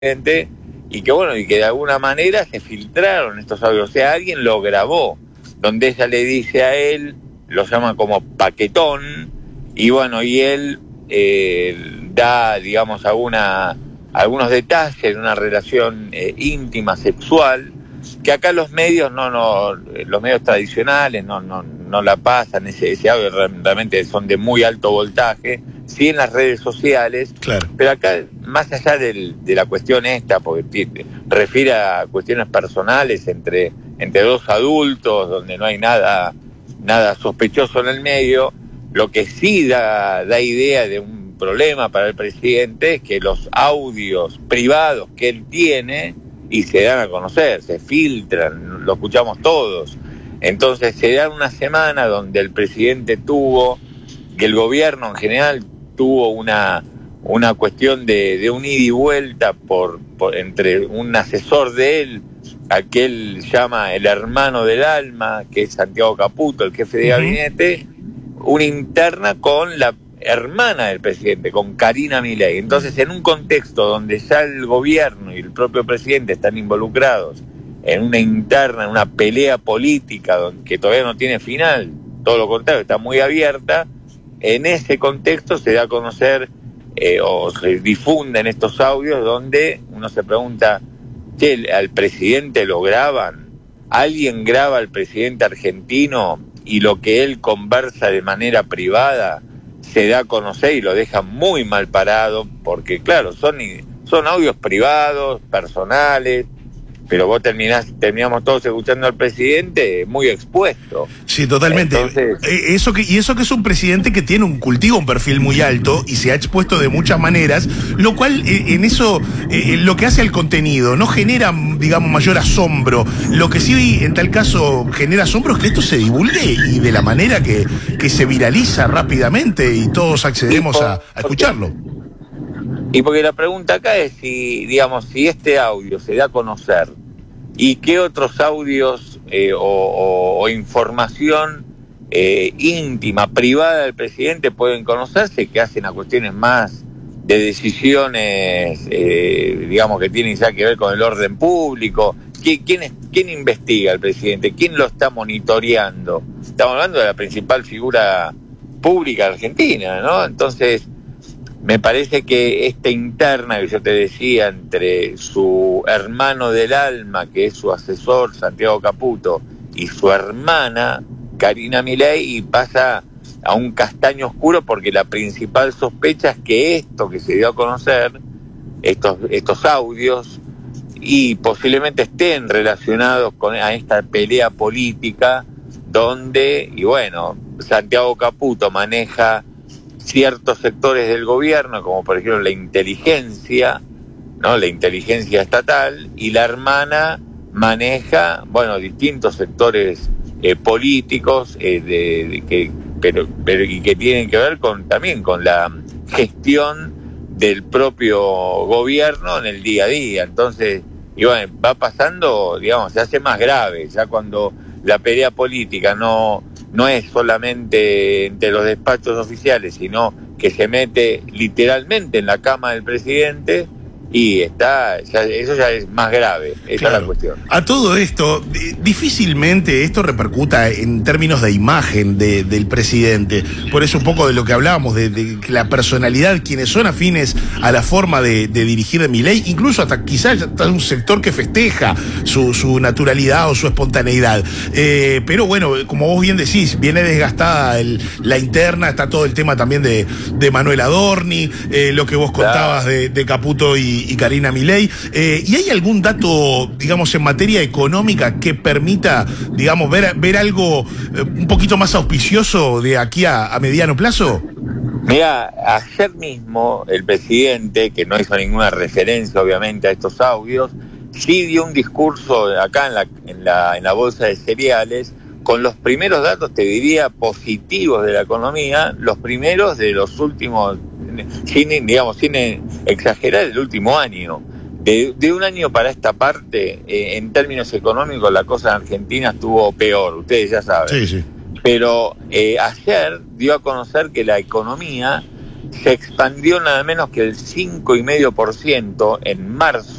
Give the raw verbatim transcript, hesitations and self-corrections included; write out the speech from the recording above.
presidente, y que bueno, y que de alguna manera se filtraron estos audios, o sea, alguien lo grabó, donde ella le dice a él, lo llama como paquetón, y bueno, y él eh, da, digamos, alguna, algunos detalles de una relación eh, íntima, sexual, que acá los medios no, no, los medios tradicionales no, no, no la pasan, ese, ese audio realmente son de muy alto voltaje, sí en las redes sociales, claro. Pero acá, más allá del, de la cuestión esta, porque refiere a cuestiones personales entre, entre dos adultos, donde no hay nada, nada sospechoso en el medio, lo que sí da, da idea de un problema para el presidente es que los audios privados que él tiene y se dan a conocer, se filtran, lo escuchamos todos. Entonces se da una semana donde el presidente tuvo, que el gobierno en general tuvo una, una cuestión de, de un ida y vuelta por, por, entre un asesor de él, a que él llama el hermano del alma, que es Santiago Caputo, el jefe de gabinete, una interna con la hermana del presidente, con Karina Milei. Entonces, en un contexto donde ya el gobierno y el propio presidente están involucrados en una interna, en una pelea política que todavía no tiene final, todo lo contrario, está muy abierta, en ese contexto se da a conocer eh, o se difunden estos audios donde uno se pregunta, che, ¿al presidente lo graban? ¿Alguien graba al presidente argentino y lo que él conversa de manera privada se da a conocer y lo deja muy mal parado? Porque claro, son, son audios privados, personales, pero vos terminás, terminamos todos escuchando al presidente muy expuesto. Sí, totalmente. Entonces, eso que, y eso que es un presidente que tiene un cultivo, un perfil muy alto y se ha expuesto de muchas maneras, lo cual en eso, eh, lo que hace al contenido, no genera, digamos, mayor asombro. Lo que sí en tal caso genera asombro es que esto se divulgue y de la manera que, que se viraliza rápidamente y todos accedemos por, a, a escucharlo. Y porque la pregunta acá es si, digamos, si este audio se da a conocer y qué otros audios eh, o, o, o información eh, íntima, privada del presidente pueden conocerse, que hacen a cuestiones más de decisiones, eh, digamos, que tienen ya que ver con el orden público. ¿Quién, es, ¿Quién investiga al presidente? ¿Quién lo está monitoreando? Estamos hablando de la principal figura pública argentina, ¿no? Entonces, me parece que esta interna que yo te decía entre su hermano del alma, que es su asesor, Santiago Caputo, y su hermana, Karina Milei, y pasa a un castaño oscuro porque la principal sospecha es que esto que se dio a conocer, estos, estos audios, y posiblemente estén relacionados con a esta pelea política donde, y bueno, Santiago Caputo maneja ciertos sectores del gobierno, como por ejemplo la inteligencia, ¿no? La inteligencia estatal, y la hermana maneja, bueno, distintos sectores eh, políticos, eh, de, de que, pero, pero y que tienen que ver con también con la gestión del propio gobierno en el día a día. Entonces, y bueno, va pasando, digamos, se hace más grave, ya cuando la pelea política no no es solamente entre los despachos oficiales, sino que se mete literalmente en la cama del presidente y está, ya, eso ya es más grave, esa claro. es la cuestión. A todo esto, difícilmente esto repercuta en términos de imagen de, del presidente, por eso un poco de lo que hablábamos, de, de la personalidad, quienes son afines a la forma de, de dirigir de Milei, incluso hasta quizás hasta un sector que festeja su, su naturalidad o su espontaneidad. Eh, pero bueno, como vos bien decís, viene desgastada el, la interna, está todo el tema también de, de Manuel Adorni, eh, lo que vos contabas claro. de, de Caputo y y Karina Milei, eh, ¿y hay algún dato, digamos, en materia económica que permita, digamos, ver, ver algo eh, un poquito más auspicioso de aquí a, a mediano plazo? Mira, ayer mismo el presidente, que no hizo ninguna referencia obviamente a estos audios, sí dio un discurso acá en la, en la, en la bolsa de cereales, con los primeros datos, te diría, positivos de la economía, los primeros de los últimos, sin, digamos, sin exagerar, el último año. De, de un año para esta parte, eh, en términos económicos, la cosa en Argentina estuvo peor, ustedes ya saben. Sí, sí. Pero eh, ayer dio a conocer que la economía se expandió nada menos que el cinco coma cinco por ciento en marzo